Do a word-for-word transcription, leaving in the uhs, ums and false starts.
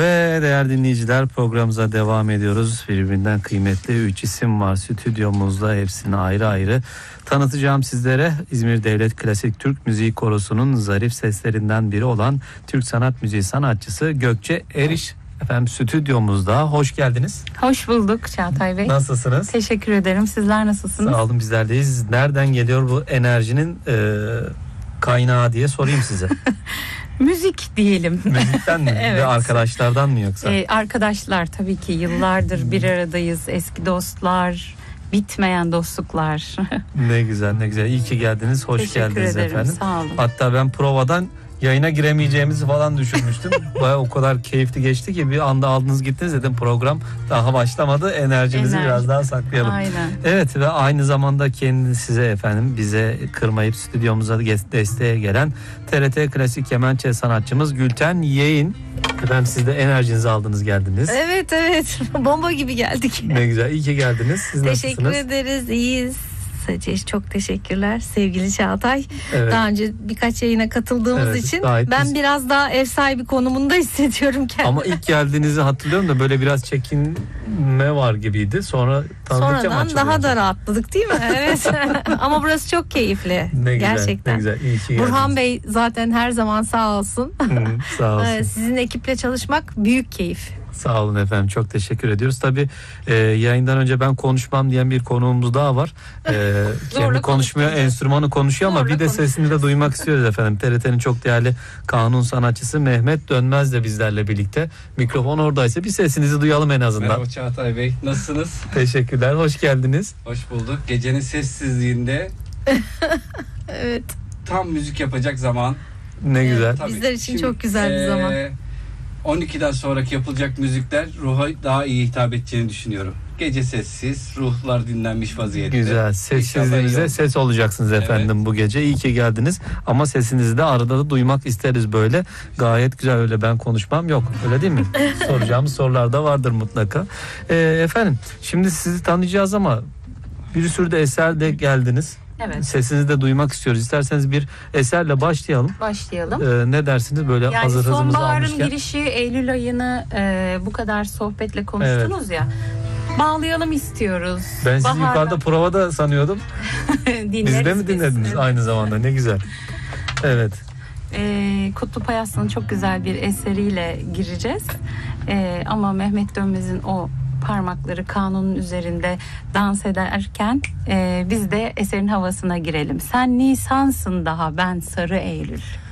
Ve değerli dinleyiciler, programımıza devam ediyoruz. Birbirinden kıymetli üç isim var stüdyomuzda, hepsini ayrı ayrı tanıtacağım sizlere. İzmir Devlet Klasik Türk Müziği Korosu'nun zarif seslerinden biri olan Türk sanat müziği sanatçısı Gökçe Eriş efendim stüdyomuzda. Hoş geldiniz. Hoş bulduk Çağatay Bey. Nasılsınız? Teşekkür ederim. Sizler nasılsınız? Sağ olun, bizlerdeyiz. Nereden geliyor bu enerjinin e, kaynağı diye sorayım size. Müzik diyelim. Müzikten mi? Evet. Ve arkadaşlardan mı yoksa? Ee, arkadaşlar tabii ki yıllardır bir aradayız. Eski dostlar, bitmeyen dostluklar. Ne güzel, ne güzel. İyi ki geldiniz. Hoş Teşekkür geldiniz ederim, efendim. sağ olun. Hatta ben provadan yayına giremeyeceğimizi falan düşünmüştüm. Baya o kadar keyifli geçti ki bir anda aldınız gittiniz, dedim program daha başlamadı. Enerjimizi Enerji. biraz daha saklayalım. Aynen. Evet, ve aynı zamanda kendi size efendim bize kırmayıp stüdyomuza desteğe gelen T R T Klasik Kemençe sanatçımız Gülten Yeğin. Efendim siz de enerjinizi aldınız geldiniz. Evet evet bomba gibi geldik. Ne güzel, iyi ki geldiniz. Siz Teşekkür nasılsınız? ederiz, iyiyiz. Çok teşekkürler sevgili Çağatay. Evet. Daha önce birkaç yayına katıldığımız Evet, için gayet ben biz- biraz daha ev sahibi konumunda hissediyorum kendimi. Ama ilk geldiğinizi hatırlıyorum da böyle biraz çekinme var gibiydi. Sonra tanıdıkça mı Sonradan açılıyor? daha da rahatladık değil mi? Evet. Ama burası çok keyifli. Ne güzel, Gerçekten. ne güzel. İyi ki Burhan geldiniz. Bey zaten her zaman sağ olsun. Hı, sağ olsun. Ee, Sizin ekiple çalışmak büyük keyif. Sağ olun efendim, çok teşekkür ediyoruz. Tabii e, yayından önce ben konuşmam diyen bir konuğumuz daha var. E, kendi konuşmuyor, enstrümanı konuşuyor ama Zorla bir de sesini de duymak istiyoruz efendim. T R T'nin çok değerli kanun sanatçısı Mehmet Dönmez de bizlerle birlikte. Mikrofon oradaysa bir sesinizi duyalım en azından. Merhaba Çağatay Bey, nasılsınız? Teşekkürler, hoş geldiniz. Hoş bulduk. Gecenin sessizliğinde Evet. tam müzik yapacak zaman. Ne güzel. Tabii. Bizler için Şimdi, çok güzel bir eee, zaman. on ikiden sonraki yapılacak müzikler ruha daha iyi hitap edeceğini düşünüyorum. Gece sessiz, ruhlar dinlenmiş vaziyette. Güzel. İnşallah iyi Sessizliğimize olur. ses olacaksınız efendim Evet. bu gece. İyi ki geldiniz. Ama sesinizi de arada da duymak isteriz böyle. Gayet güzel, öyle ben konuşmam yok. Öyle değil mi? Soracağımız sorular da vardır mutlaka. Ee, efendim şimdi sizi tanıyacağız ama bir sürü de eserde geldiniz. Evet. Sesinizi de duymak istiyoruz. İsterseniz bir eserle başlayalım. Başlayalım. Ee, ne dersiniz böyle Yani hazır hızımızı sonbaharın almışken? girişi, Eylül ayını e, bu kadar sohbetle konuştunuz ya. Bağlayalım istiyoruz. Ben sizi Baharda yukarıda provada sanıyordum. dinleriz Bizi de mi biz. dinlediniz Evet. aynı zamanda? Ne güzel. Evet. E, Kutlu Payaslı'nın çok güzel bir eseriyle gireceğiz. E, ama Mehmet Dönmez'in o parmakları kanunun üzerinde dans ederken e, biz de eserin havasına girelim. Sen Nisan'sın daha, ben Sarı Eylül.